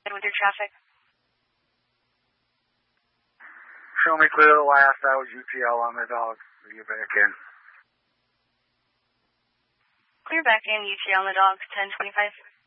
With your traffic. Show me clear the last. That was UTL on the dogs. You're back in. Clear back in, UTL on the dogs, 1025.